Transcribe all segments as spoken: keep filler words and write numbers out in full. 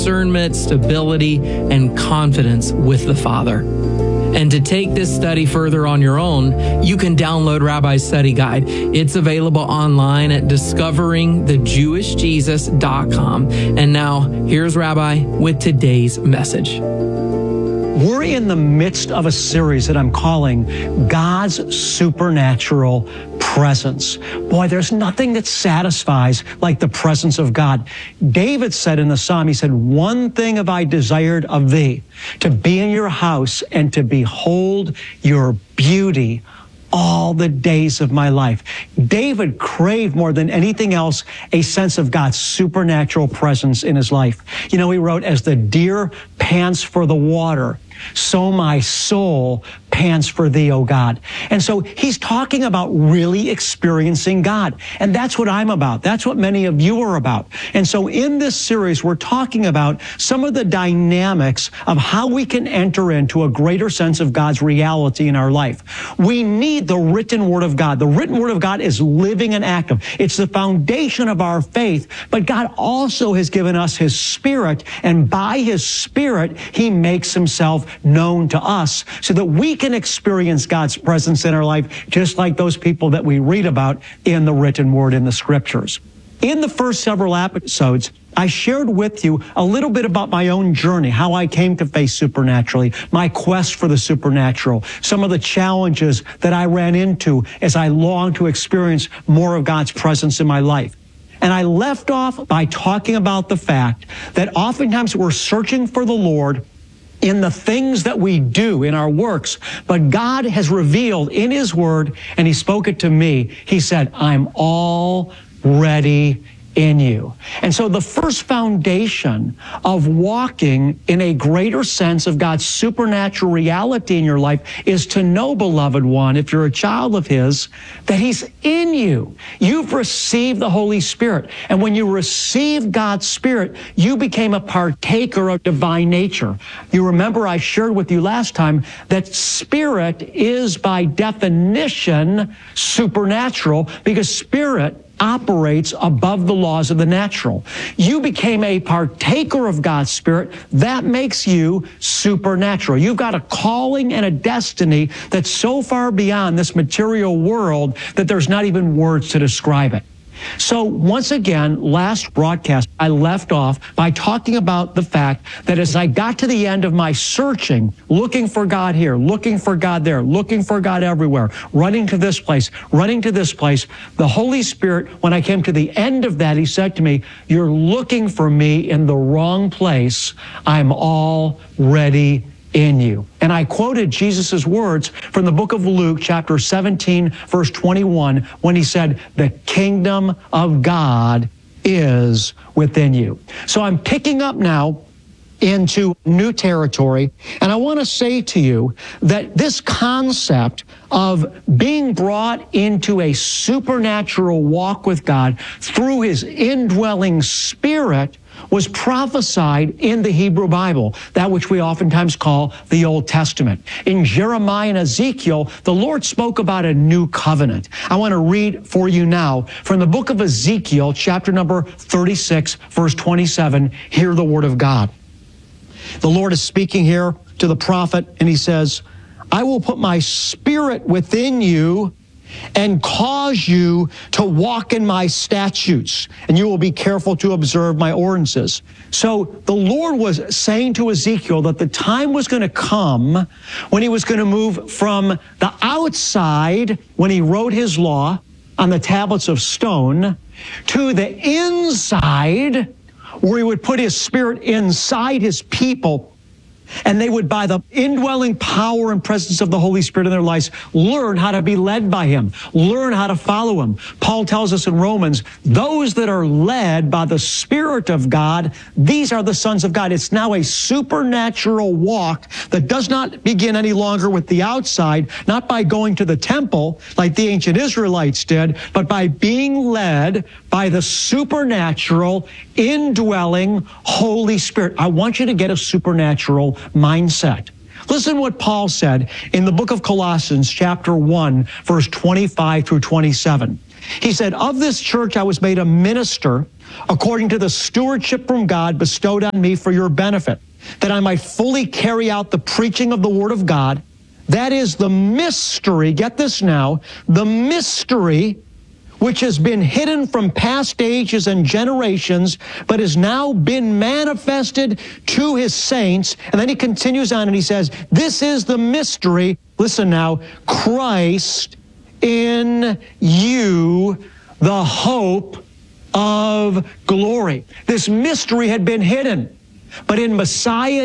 discernment, stability, and confidence with the Father. And to take this study further on your own, you can download Rabbi's Study Guide. It's available online at discovering the jewish jesus dot com. And now, here's Rabbi with today's message. We're in the midst of a series that I'm calling God's Supernatural Presence. Boy, there's nothing that satisfies like the presence of God. David said in the Psalm, he said, "One thing have I desired of thee, to be in your house and to behold your beauty all the days of my life." David craved more than anything else a sense of God's supernatural presence in his life. You know, he wrote, "As the deer pants for the water, so my soul pants for thee, O God." And so he's talking about really experiencing God. And that's what I'm about. That's what many of you are about. And so in this series, we're talking about some of the dynamics of how we can enter into a greater sense of God's reality in our life. We need the written Word of God. The written Word of God is living and active. It's the foundation of our faith. But God also has given us His Spirit, and by His Spirit, He makes Himself known to us so that we can experience God's presence in our life, just like those people that we read about in the written Word in the Scriptures. In the first several episodes, I shared with you a little bit about my own journey, how I came to face supernaturally, my quest for the supernatural, some of the challenges that I ran into as I longed to experience more of God's presence in my life. And I left off by talking about the fact that oftentimes we're searching for the Lord in the things that we do in our works, but God has revealed in His Word, and He spoke it to me. He said, "I'm already in you." And so the first foundation of walking in a greater sense of God's supernatural reality in your life is to know, beloved one, if you're a child of His, that He's in you. You've received the Holy Spirit. And when you receive God's Spirit, you became a partaker of divine nature. You remember I shared with you last time that Spirit is by definition supernatural, because Spirit operates above the laws of the natural. You became a partaker of God's Spirit. That makes you supernatural. You've got a calling and a destiny that's so far beyond this material world that there's not even words to describe it. So once again, last broadcast, I left off by talking about the fact that as I got to the end of my searching, looking for God here, looking for God there, looking for God everywhere, running to this place, running to this place, the Holy Spirit, when I came to the end of that, He said to me, "You're looking for me in the wrong place. I'm already in you." And I quoted Jesus' words from the book of Luke, chapter seventeen, verse twenty-one, when He said, "The kingdom of God is within you." So I'm picking up now into new territory, and I want to say to you that this concept of being brought into a supernatural walk with God through His indwelling Spirit was prophesied in the Hebrew Bible, that which we oftentimes call the Old Testament. In Jeremiah and Ezekiel, the Lord spoke about a new covenant. I want to read for you now from the book of Ezekiel, chapter number thirty-six, verse twenty-seven. Hear the word of God. The Lord is speaking here to the prophet, and He says, "I will put my Spirit within you and cause you to walk in my statutes, and you will be careful to observe my ordinances." So the Lord was saying to Ezekiel that the time was going to come when He was going to move from the outside, when He wrote His law on the tablets of stone, to the inside, where He would put His Spirit inside His people, and they would, by the indwelling power and presence of the Holy Spirit in their lives, learn how to be led by Him, learn how to follow Him. Paul tells us in Romans, those that are led by the Spirit of God, these are the sons of God. It's now a supernatural walk that does not begin any longer with the outside, not by going to the temple like the ancient Israelites did, but by being led by the supernatural, indwelling Holy Spirit. I want you to get a supernatural mindset. Listen what Paul said in the book of Colossians, chapter one, verse twenty-five through twenty-seven. He said, "Of this church I was made a minister, according to the stewardship from God bestowed on me for your benefit, that I might fully carry out the preaching of the Word of God. That is the mystery, get this now, the mystery which has been hidden from past ages and generations, but has now been manifested to his saints. And then he continues on and he says, this is the mystery, listen now, Christ in you, the hope of glory. This mystery had been hidden, but in Messiah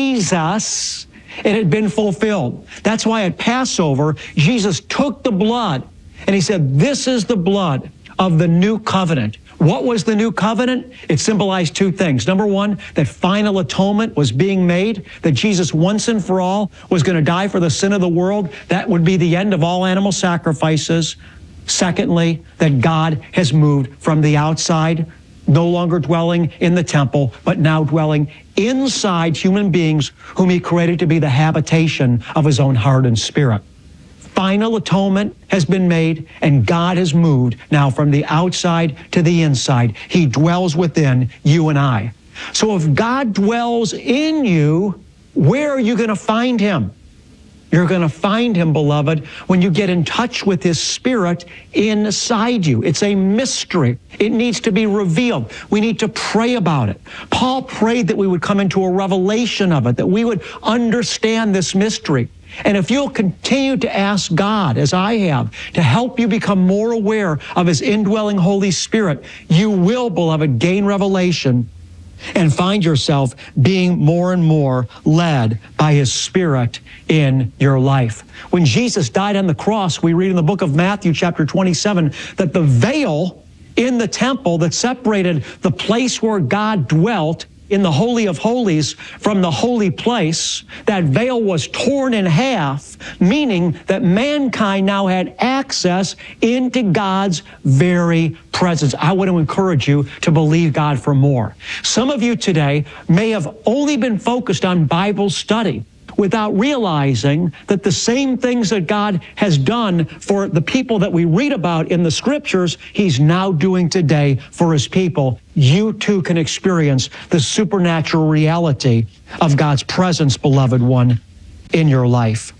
Jesus, it had been fulfilled. That's why at Passover, Jesus took the blood and he said, this is the blood of the new covenant. What was the new covenant? It symbolized two things. Number one, that final atonement was being made, that Jesus once and for all was going to die for the sin of the world. That would be the end of all animal sacrifices. Secondly, that God has moved from the outside, no longer dwelling in the temple, but now dwelling inside human beings whom he created to be the habitation of his own heart and spirit. Final atonement has been made, and God has moved now from the outside to the inside. He dwells within you and I. So if God dwells in you, where are you going to find him? You're going to find him, beloved, when you get in touch with his Spirit inside you. It's a mystery. It needs to be revealed. We need to pray about it. Paul prayed that we would come into a revelation of it, that we would understand this mystery. And if you'll continue to ask God, as I have, to help you become more aware of his indwelling Holy Spirit, you will, beloved, gain revelation and find yourself being more and more led by his Spirit in your life. When Jesus died on the cross, we read in the book of Matthew chapter twenty-seven that the veil in the temple that separated the place where God dwelt in the Holy of Holies from the holy place, that veil was torn in half, meaning that mankind now had access into God's very presence. I want to encourage you to believe God for more. Some of you today may have only been focused on Bible study without realizing that the same things that God has done for the people that we read about in the Scriptures, he's now doing today for his people. You too can experience the supernatural reality of God's presence, beloved one, in your life.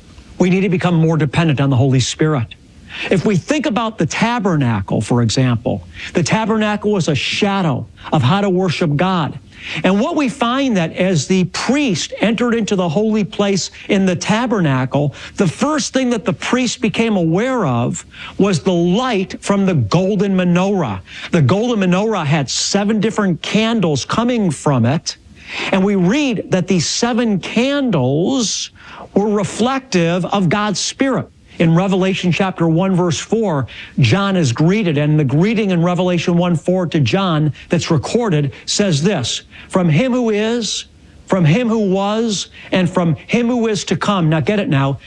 We need to become more dependent on the Holy Spirit. If we think about the tabernacle, for example, the tabernacle was a shadow of how to worship God. And what we find that as the priest entered into the holy place in the tabernacle, the first thing that the priest became aware of was the light from the golden menorah. The golden menorah had seven different candles coming from it. And we read that these seven candles were reflective of God's Spirit. In Revelation chapter one, verse four, John is greeted, and the greeting in Revelation one four to John that's recorded says this, from him who is, from him who was, and from him who is to come. Now get it now.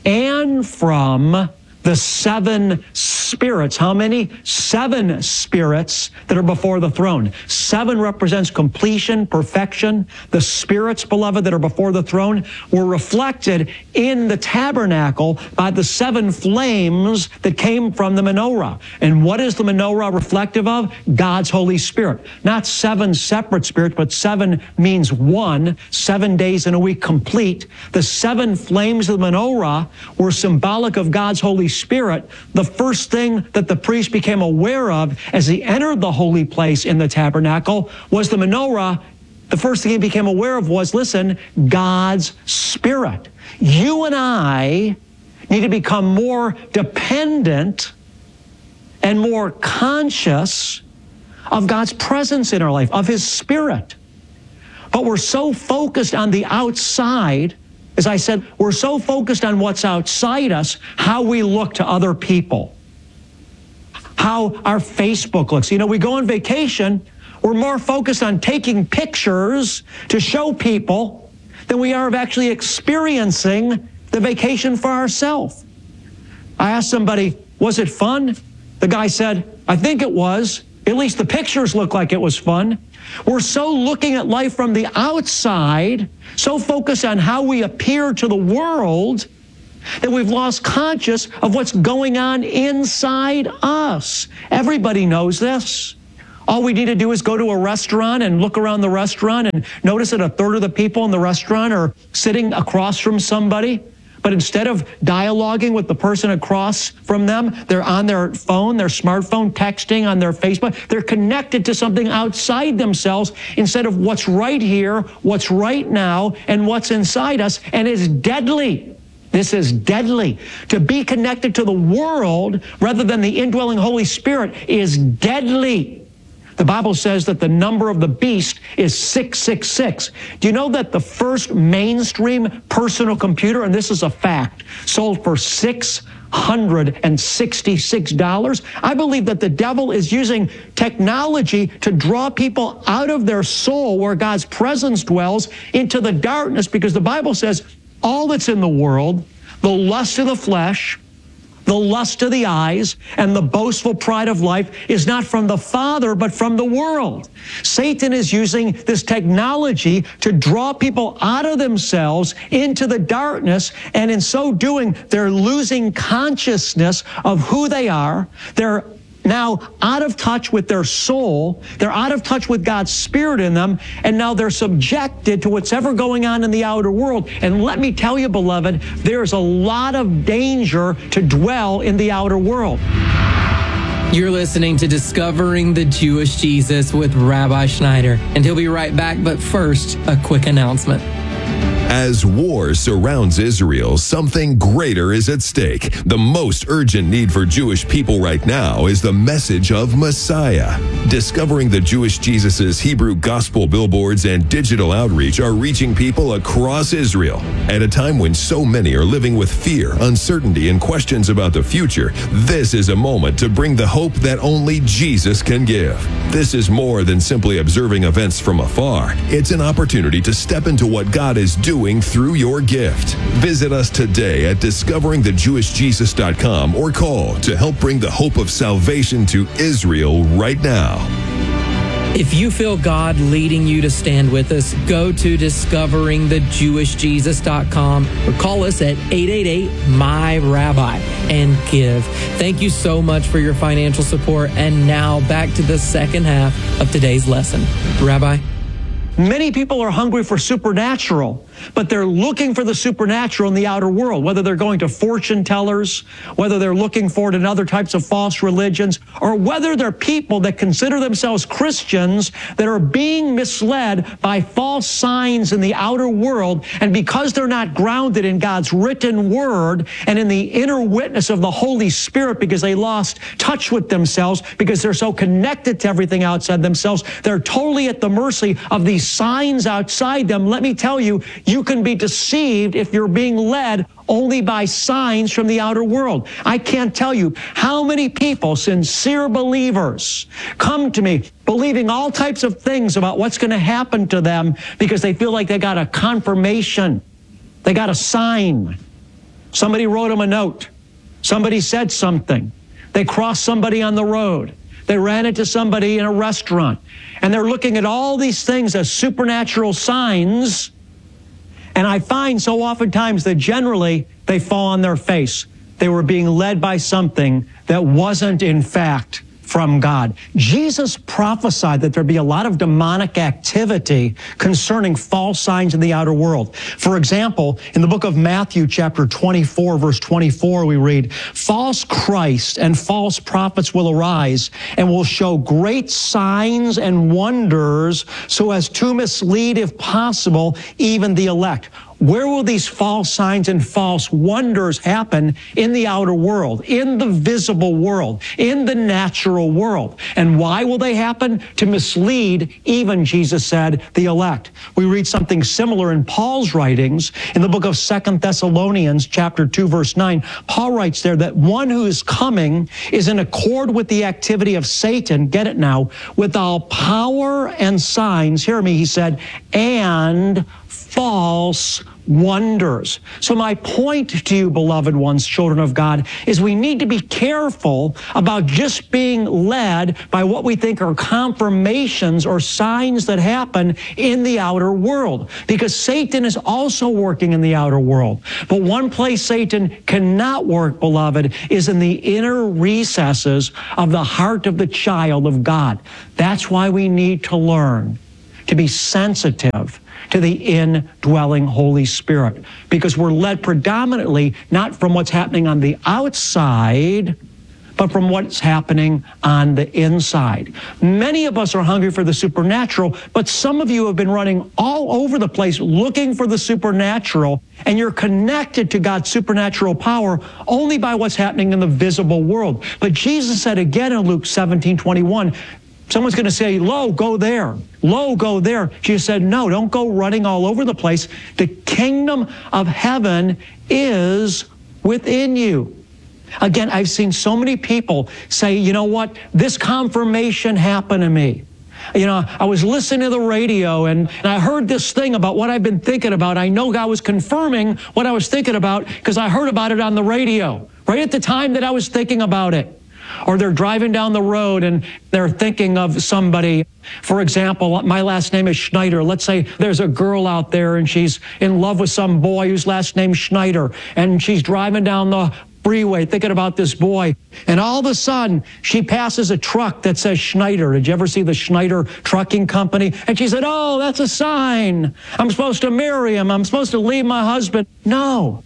And from the seven spirits. How many? Seven spirits that are before the throne. Seven represents completion, perfection. The spirits, beloved, that are before the throne were reflected in the tabernacle by the seven flames that came from the menorah. And what is the menorah reflective of? God's Holy Spirit. Not seven separate spirits, but seven means one, seven days in a week complete. The seven flames of the menorah were symbolic of God's Holy Spirit. The first thing that the priest became aware of as he entered the holy place in the tabernacle was the menorah. The first thing he became aware of was, listen, God's Spirit. You and I need to become more dependent and more conscious of God's presence in our life, of His Spirit. But we're so focused on the outside. As I said, we're so focused on what's outside us, how we look to other people, how our Facebook looks. You know, we go on vacation, we're more focused on taking pictures to show people than we are of actually experiencing the vacation for ourselves. I asked somebody, was it fun? The guy said, I think it was. At least the pictures look like it was fun. We're so looking at life from the outside, so focused on how we appear to the world, that we've lost conscious of what's going on inside us. Everybody knows this. All we need to do is go to a restaurant and look around the restaurant and notice that a third of the people in the restaurant are sitting across from somebody. But instead of dialoguing with the person across from them, they're on their phone, their smartphone, texting on their Facebook. They're connected to something outside themselves instead of what's right here, what's right now, and what's inside us, and is deadly. This is deadly. To be connected to the world rather than the indwelling Holy Spirit is deadly. The Bible says that the number of the beast is six six six. Do you know that the first mainstream personal computer, and this is a fact, sold for six hundred sixty-six dollars? I believe that the devil is using technology to draw people out of their soul where God's presence dwells into the darkness, because the Bible says all that's in the world, the lust of the flesh, the lust of the eyes, and the boastful pride of life is not from the Father, but from the world. Satan is using this technology to draw people out of themselves into the darkness, and in so doing, they're losing consciousness of who they are. They're now out of touch with their soul. They're out of touch with God's Spirit in them, and now they're subjected to what's ever going on in the outer world. And let me tell you, beloved, there's a lot of danger to dwell in the outer world. You're listening to Discovering the Jewish Jesus with Rabbi Schneider, and he'll be right back, but first, a quick announcement. As war surrounds Israel, something greater is at stake. The most urgent need for Jewish people right now is the message of Messiah. Discovering the Jewish Jesus's Hebrew gospel billboards and digital outreach are reaching people across Israel. At a time when so many are living with fear, uncertainty, and questions about the future, this is a moment to bring the hope that only Jesus can give. This is more than simply observing events from afar. It's an opportunity to step into what God is doing through your gift. Visit us today at discovering the jewish jesus dot com or call to help bring the hope of salvation to Israel right now. If you feel God leading you to stand with us, go to discovering the jewish jesus dot com or call us at eight eight eight, M Y, Rabbi and give. Thank you so much for your financial support. And now back to the second half of today's lesson. Rabbi? Many people are hungry for supernatural, but they're looking for the supernatural in the outer world, whether they're going to fortune tellers, whether they're looking for it in other types of false religions, or whether they're people that consider themselves Christians that are being misled by false signs in the outer world. And because they're not grounded in God's written word and in the inner witness of the Holy Spirit, because they lost touch with themselves, because they're so connected to everything outside themselves, they're totally at the mercy of these signs outside them. Let me tell you, you can be deceived if you're being led only by signs from the outer world. I can't tell you how many people, sincere believers, come to me believing all types of things about what's going to happen to them because they feel like they got a confirmation. They got a sign. Somebody wrote them a note. Somebody said something. They crossed somebody on the road. They ran into somebody in a restaurant. And they're looking at all these things as supernatural signs. And I find so oftentimes that generally they fall on their face. They were being led by something that wasn't in fact from God. Jesus prophesied that there'd be a lot of demonic activity concerning false signs in the outer world. For example, in the book of Matthew, chapter twenty-four, verse twenty-four, we read, "False Christ and false prophets will arise and will show great signs and wonders so as to mislead, if possible, even the elect." Where will these false signs and false wonders happen? In the outer world, in the visible world, in the natural world. And why will they happen? To mislead, even, Jesus said, the elect. We read something similar in Paul's writings in the book of Second Thessalonians, chapter two, verse nine. Paul writes there that one who is coming is in accord with the activity of Satan, get it now, with all power and signs, hear me, he said, and false wonders. So my point to you, beloved ones, children of God, is we need to be careful about just being led by what we think are confirmations or signs that happen in the outer world, because Satan is also working in the outer world. But one place Satan cannot work, beloved, is in the inner recesses of the heart of the child of God. That's why we need to learn to be sensitive to the indwelling Holy Spirit, because we're led predominantly not from what's happening on the outside, but from what's happening on the inside. Many of us are hungry for the supernatural, but some of you have been running all over the place looking for the supernatural, and you're connected to God's supernatural power only by what's happening in the visible world. But Jesus said again in Luke seventeen twenty-one, someone's going to say, lo, go there. Lo, go there. Jesus said, no, don't go running all over the place. The kingdom of heaven is within you. Again, I've seen so many people say, you know what, this confirmation happened to me. You know, I was listening to the radio and, and I heard this thing about what I've been thinking about. I know God was confirming what I was thinking about because I heard about it on the radio, right at the time that I was thinking about it. Or they're driving down the road and they're thinking of somebody. For example, my last name is Schneider. Let's say there's a girl out there and she's in love with some boy whose last name's Schneider. And she's driving down the freeway thinking about this boy. And all of a sudden, she passes a truck that says Schneider. Did you ever see the Schneider Trucking Company? And she said, oh, that's a sign. I'm supposed to marry him. I'm supposed to leave my husband. No.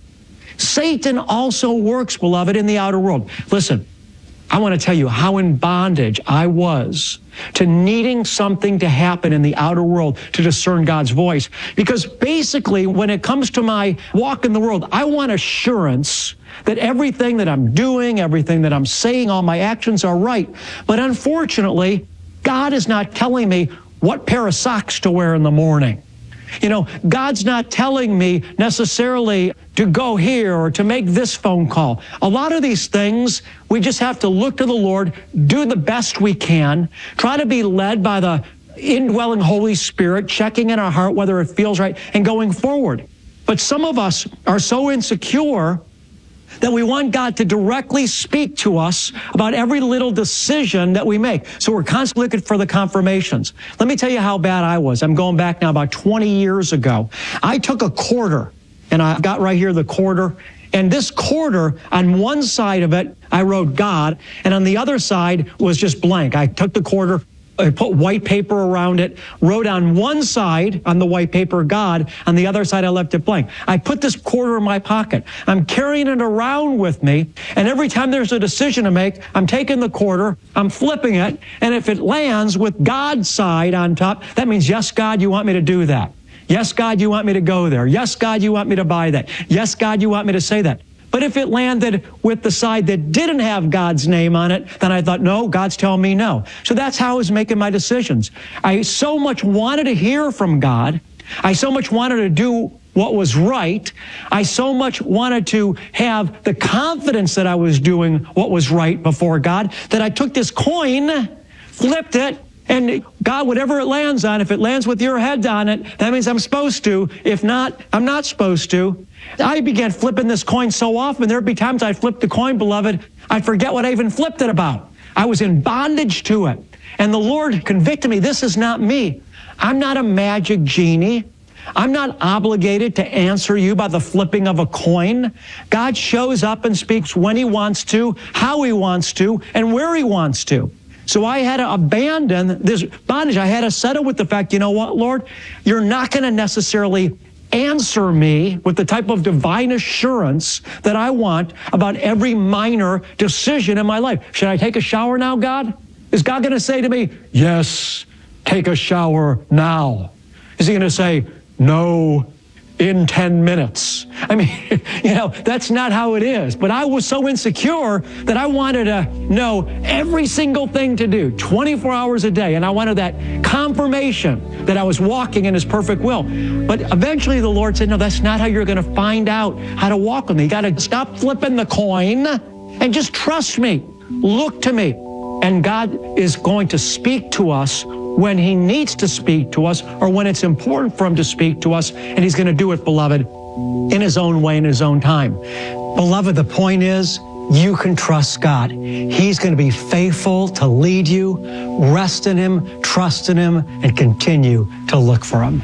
Satan also works, beloved, in the outer world. Listen. I want to tell you how in bondage I was to needing something to happen in the outer world to discern God's voice. Because basically, when it comes to my walk in the world, I want assurance that everything that I'm doing, everything that I'm saying, all my actions are right. But unfortunately, God is not telling me what pair of socks to wear in the morning. You know, God's not telling me necessarily to go here or to make this phone call. A lot of these things, we just have to look to the Lord, do the best we can, try to be led by the indwelling Holy Spirit, checking in our heart whether it feels right, and going forward. But some of us are so insecure that we want God to directly speak to us about every little decision that we make. So we're constantly looking for the confirmations. Let me tell you how bad I was. I'm going back now about twenty years ago. I took a quarter, and I got right here the quarter. And this quarter, on one side of it, I wrote God, and on the other side was just blank. I took the quarter, I put white paper around it, wrote on one side on the white paper God, on the other side I left it blank. I put this quarter in my pocket. I'm carrying it around with me, and every time there's a decision to make, I'm taking the quarter, I'm flipping it, and if it lands with God's side on top, that means, yes, God, you want me to do that. Yes, God, you want me to go there. Yes, God, you want me to buy that. Yes, God, you want me to say that. But if it landed with the side that didn't have God's name on it, then I thought, no, God's telling me no. So that's how I was making my decisions. I so much wanted to hear from God. I so much wanted to do what was right. I so much wanted to have the confidence that I was doing what was right before God that I took this coin, flipped it, and God, whatever it lands on, if it lands with your head on it, that means I'm supposed to. If not, I'm not supposed to. I began flipping this coin so often, there'd be times I'd flip the coin, beloved, I'd forget what I even flipped it about. I was in bondage to it. And the Lord convicted me, this is not me. I'm not a magic genie. I'm not obligated to answer you by the flipping of a coin. God shows up and speaks when He wants to, how He wants to, and where He wants to. So I had to abandon this bondage. I had to settle with the fact, you know what, Lord? You're not going to necessarily answer me with the type of divine assurance that I want about every minor decision in my life. Should I take a shower now, God? Is God going to say to me, yes, take a shower now? Is He going to say, no, in ten minutes? I mean, you know, that's not how it is. But I was so insecure that I wanted to know every single thing to do, twenty-four hours a day. And I wanted that confirmation that I was walking in His perfect will. But eventually the Lord said, no, that's not how you're going to find out how to walk with me. You got to stop flipping the coin and just trust me. Look to me. And God is going to speak to us when He needs to speak to us or when it's important for Him to speak to us. And He's going to do it, beloved, in his own way, in his own time. Beloved, the point is, you can trust God. He's going to be faithful to lead you. Rest in him, trust in him, and continue to look for him.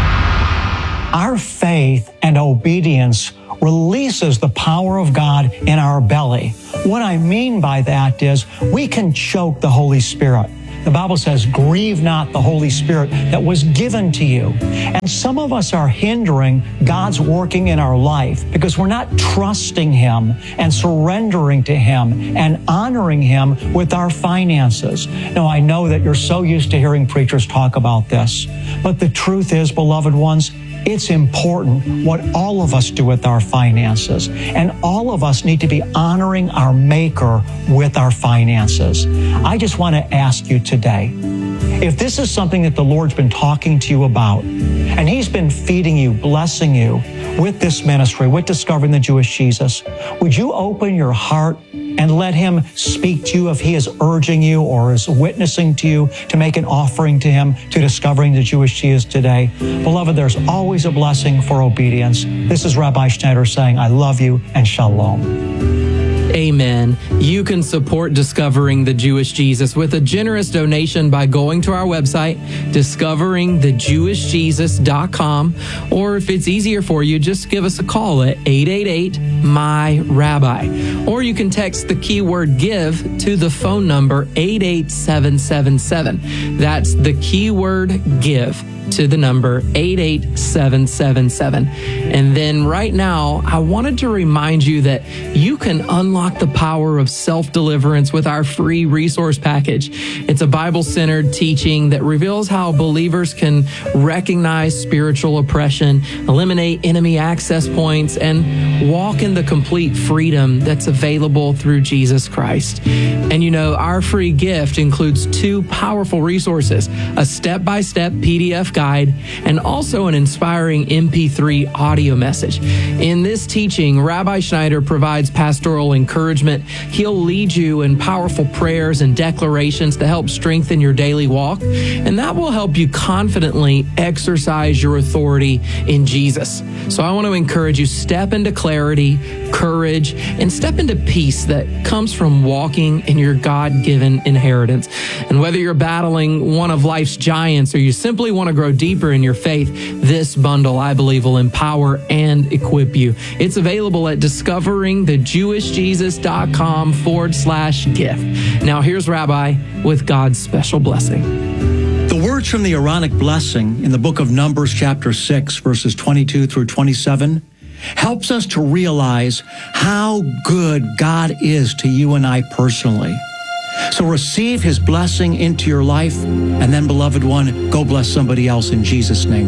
Our faith and obedience releases the power of God in our belly. What I mean by that is we can choke the Holy Spirit. The Bible says, grieve not the Holy Spirit that was given to you. And some of us are hindering God's working in our life because we're not trusting him and surrendering to him and honoring him with our finances. Now, I know that you're so used to hearing preachers talk about this, but the truth is, beloved ones, it's important what all of us do with our finances. And all of us need to be honoring our Maker with our finances. I just want to ask you today, if this is something that the Lord's been talking to you about, and he's been feeding you, blessing you with this ministry, with Discovering the Jewish Jesus, would you open your heart and let him speak to you if he is urging you or is witnessing to you to make an offering to him to Discovering the Jewish Jesus today? Beloved, there's always a blessing for obedience. This is Rabbi Schneider saying, I love you and shalom. Amen. You can support Discovering the Jewish Jesus with a generous donation by going to our website, discovering the jewish jesus dot com, or if it's easier for you, just give us a call at eight eight eight, M Y, Rabbi. Or you can text the keyword give to the phone number eight eight seven seven seven. That's the keyword give to the number eight eight seven seven seven. And then right now, I wanted to remind you that you can unlock the power of self-deliverance with our free resource package. It's a Bible-centered teaching that reveals how believers can recognize spiritual oppression, eliminate enemy access points, and walk in the complete freedom that's available through Jesus Christ. And you know, our free gift includes two powerful resources, a step-by-step P D F guide, and also an inspiring M P three audio message. In this teaching, Rabbi Schneider provides pastoral encouragement. He'll lead you in powerful prayers and declarations to help strengthen your daily walk, and that will help you confidently exercise your authority in Jesus. So I want to encourage you, step into clarity, courage, and step into peace that comes from walking in your God-given inheritance. And whether you're battling one of life's giants or you simply want to grow deeper in your faith, this bundle, I believe, will empower and equip you. It's available at discovering the jewish jesus dot com forward slash gift. Now here's Rabbi with God's special blessing. The words from the Aaronic blessing in the book of Numbers chapter six, verses twenty-two through twenty-seven, helps us to realize how good God is to you and I personally. So receive his blessing into your life, and then, beloved one, go bless somebody else in Jesus' name.